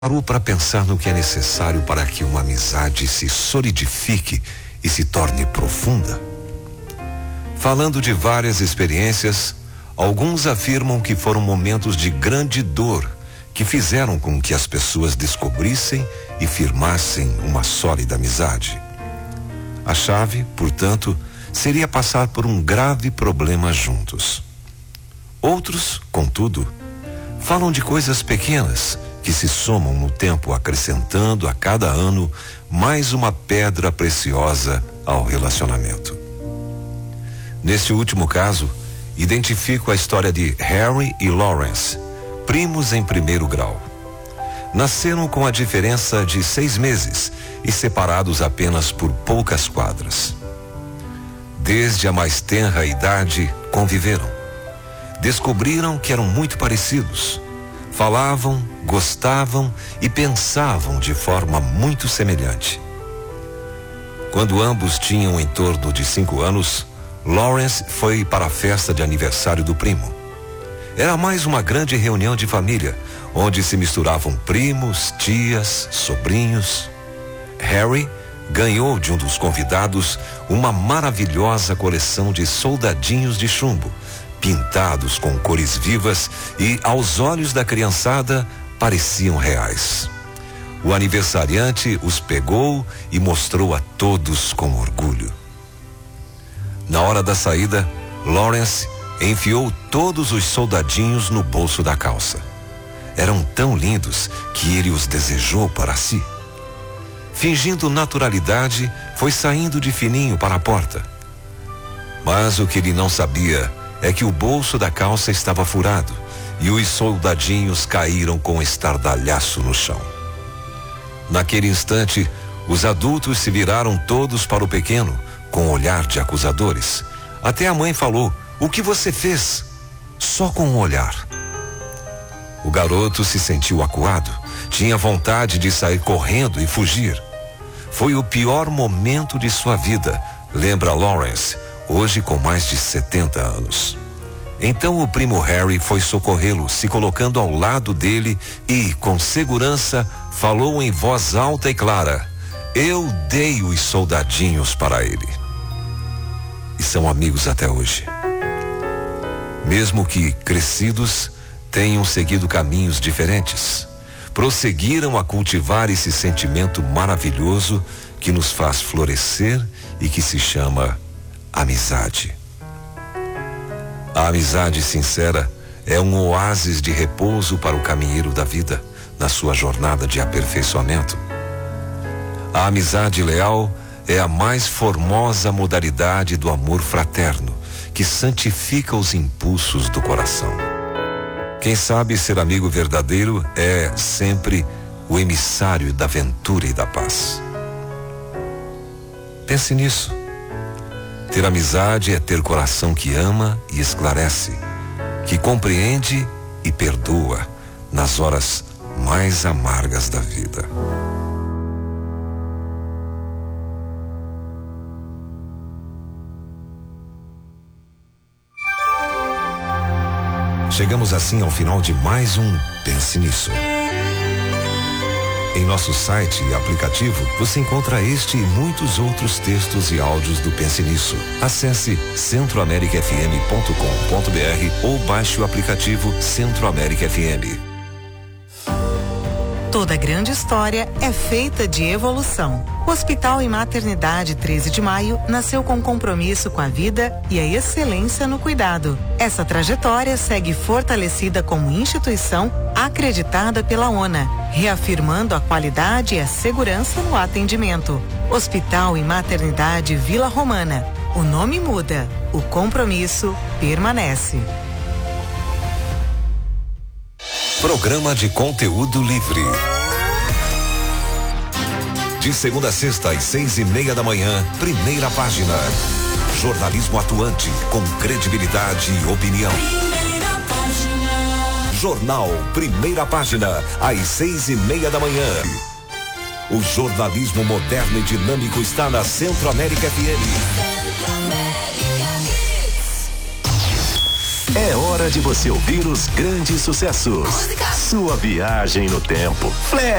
Parou para pensar no que é necessário para que uma amizade se solidifique e se torne profunda? Falando de várias experiências, alguns afirmam que foram momentos de grande dor que fizeram com que as pessoas descobrissem e firmassem uma sólida amizade. A chave, portanto, seria passar por um grave problema juntos. Outros, contudo, falam de coisas pequenas que se somam no tempo, acrescentando a cada ano mais uma pedra preciosa ao relacionamento. Neste último caso, identifico a história de Harry e Lawrence, primos em primeiro grau. Nasceram com a diferença de 6 meses e separados apenas por poucas quadras. Desde a mais tenra idade, conviveram. Descobriram que eram muito parecidos. Falavam, gostavam e pensavam de forma muito semelhante. Quando ambos tinham em torno de 5 anos, Lawrence foi para a festa de aniversário do primo. Era mais uma grande reunião de família, onde se misturavam primos, tias, sobrinhos. Harry ganhou de um dos convidados uma maravilhosa coleção de soldadinhos de chumbo, pintados com cores vivas e, aos olhos da criançada, pareciam reais. O aniversariante os pegou e mostrou a todos com orgulho. Na hora da saída, Lawrence enfiou todos os soldadinhos no bolso da calça. Eram tão lindos que ele os desejou para si. Fingindo naturalidade, foi saindo de fininho para a porta. Mas o que ele não sabia é que o bolso da calça estava furado e os soldadinhos caíram com estardalhaço no chão. Naquele instante, os adultos se viraram todos para o pequeno, com olhar de acusadores. Até a mãe falou: "O que você fez?" Só com um olhar. O garoto se sentiu acuado, tinha vontade de sair correndo e fugir. Foi o pior momento de sua vida, lembra Lawrence, hoje com mais de 70 anos. Então o primo Harry foi socorrê-lo, se colocando ao lado dele e, com segurança, falou em voz alta e clara: "Eu dei os soldadinhos para ele." E são amigos até hoje. Mesmo que crescidos, tenham seguido caminhos diferentes, prosseguiram a cultivar esse sentimento maravilhoso que nos faz florescer e que se chama amizade. A amizade sincera é um oásis de repouso para o caminheiro da vida, na sua jornada de aperfeiçoamento. A amizade leal é a mais formosa modalidade do amor fraterno, que santifica os impulsos do coração. Quem sabe ser amigo verdadeiro é sempre o emissário da ventura e da paz. Pense nisso. Ter amizade é ter coração que ama e esclarece, que compreende e perdoa nas horas mais amargas da vida. Chegamos assim ao final de mais um Pense Nisso. Em nosso site e aplicativo, você encontra este e muitos outros textos e áudios do Pense Nisso. Acesse centroamericafm.com.br ou baixe o aplicativo Centro América FM. Toda grande história é feita de evolução. O Hospital e Maternidade 13 de Maio nasceu com compromisso com a vida e a excelência no cuidado. Essa trajetória segue fortalecida como instituição acreditada pela ONA, reafirmando a qualidade e a segurança no atendimento. Hospital e Maternidade Vila Romana. O nome muda, o compromisso permanece. Programa de conteúdo livre. De segunda a sexta às 6:30 da manhã, primeira página. Jornalismo atuante, com credibilidade e opinião. Primeira página. Jornal Primeira Página, às 6:30 da manhã. O jornalismo moderno e dinâmico está na Centro América FM. É hora de você ouvir os grandes sucessos. Sua viagem no tempo. Flash.